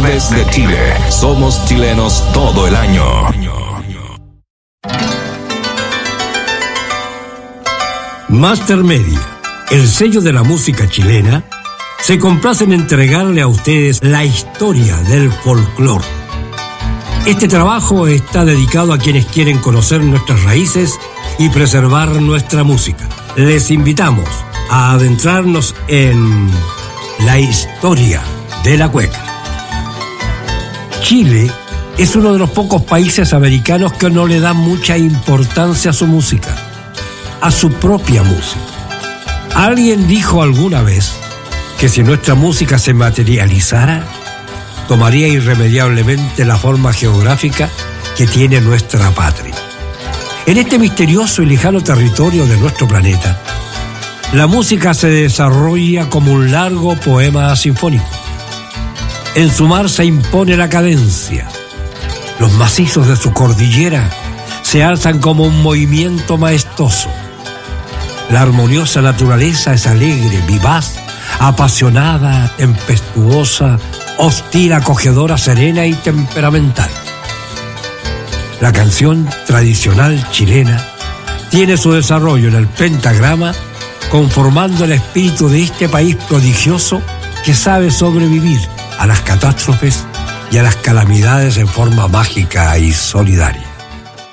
desde Chile. Somos chilenos todo el año. Master Media, el sello de la música chilena, se complace en entregarle a ustedes la historia del folclore. Este trabajo está dedicado a quienes quieren conocer nuestras raíces y preservar nuestra música. Les invitamos a adentrarnos en la historia de la cueca. Chile es uno de los pocos países americanos que no le da mucha importancia a su música, a su propia música. Alguien dijo alguna vez que si nuestra música se materializara, tomaría irremediablemente la forma geográfica que tiene nuestra patria. En este misterioso y lejano territorio de nuestro planeta, la música se desarrolla como un largo poema sinfónico. En su marcha impone la cadencia. Los macizos de su cordillera se alzan como un movimiento majestuoso. La armoniosa naturaleza es alegre, vivaz, apasionada, tempestuosa, hostil, acogedora, serena y temperamental. La canción tradicional chilena tiene su desarrollo en el pentagrama, conformando el espíritu de este país prodigioso que sabe sobrevivir a las catástrofes y a las calamidades en forma mágica y solidaria.